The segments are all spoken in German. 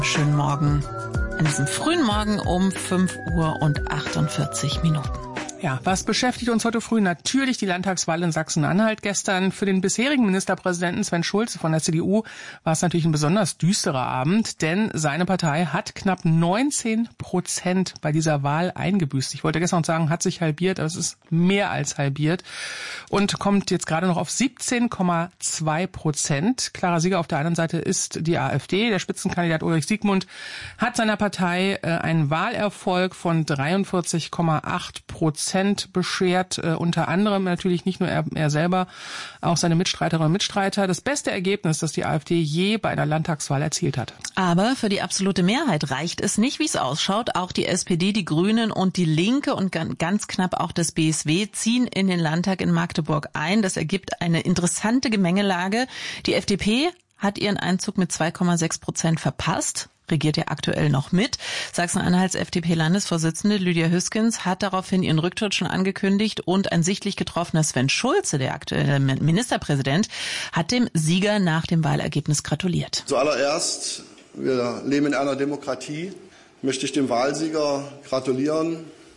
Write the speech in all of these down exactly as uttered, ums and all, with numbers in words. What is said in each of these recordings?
Schönen Morgen. An diesem frühen Morgen um fünf Uhr und achtundvierzig Minuten. Ja, was beschäftigt uns heute früh? Natürlich die Landtagswahl in Sachsen-Anhalt. Gestern für den bisherigen Ministerpräsidenten Sven Schulze von der C D U war es natürlich ein besonders düsterer Abend, denn seine Partei hat knapp neunzehn Prozent bei dieser Wahl eingebüßt. Ich wollte gestern noch sagen, hat sich halbiert, aber es ist mehr als halbiert und kommt jetzt gerade noch auf siebzehn Komma zwei Prozent. Klarer Sieger auf der anderen Seite ist die AfD. Der Spitzenkandidat Ulrich Siegmund hat seiner Partei äh, einen Wahlerfolg von dreiundvierzig Komma acht Prozent beschert, äh, unter anderem natürlich nicht nur er, er selber, auch seine Mitstreiterinnen und Mitstreiter. Das beste Ergebnis, das die AfD je bei einer Landtagswahl erzielt hat. Aber für die absolute Mehrheit reicht es nicht, wie es ausschaut. Auch die S P D, die Grünen und die Linke und ganz knapp auch das B S W ziehen in den Landtag in Magdeburg ein. Das ergibt eine interessante Gemengelage. Die F D P hat ihren Einzug mit zwei Komma sechs Prozent verpasst, regiert ja aktuell noch mit. Sachsen-Anhalts F D P-Landesvorsitzende Lydia Hüskens hat daraufhin ihren Rücktritt schon angekündigt und ein sichtlich getroffener Sven Schulze, der aktuelle Ministerpräsident, hat dem Sieger nach dem Wahlergebnis gratuliert. Zuallererst, wir leben in einer Demokratie, möchte ich dem Wahlsieger gratulieren.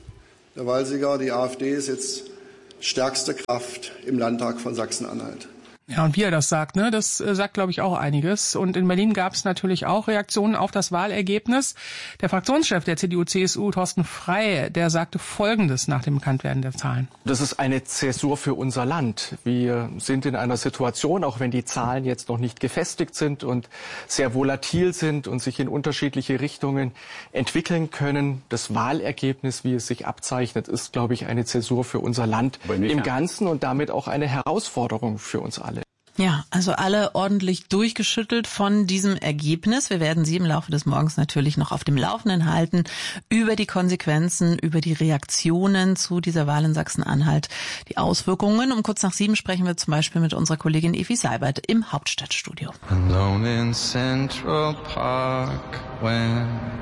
Der Wahlsieger, die AfD, ist jetzt stärkste Kraft im Landtag von Sachsen-Anhalt. Ja, und wie er das sagt, ne, das äh, sagt, glaube ich, auch einiges. Und in Berlin gab es natürlich auch Reaktionen auf das Wahlergebnis. Der Fraktionschef der C D U C S U, Thorsten Frey, der sagte Folgendes nach dem Bekanntwerden der Zahlen. Das ist eine Zäsur für unser Land. Wir sind in einer Situation, auch wenn die Zahlen jetzt noch nicht gefestigt sind und sehr volatil sind und sich in unterschiedliche Richtungen entwickeln können. Das Wahlergebnis, wie es sich abzeichnet, ist, glaube ich, eine Zäsur für unser Land im Ganzen und damit auch eine Herausforderung für uns alle. Ja, also alle ordentlich durchgeschüttelt von diesem Ergebnis. Wir werden Sie im Laufe des Morgens natürlich noch auf dem Laufenden halten über die Konsequenzen, über die Reaktionen zu dieser Wahl in Sachsen-Anhalt, die Auswirkungen. Um kurz nach sieben sprechen wir zum Beispiel mit unserer Kollegin Evi Seibert im Hauptstadtstudio. Alone in Central Park when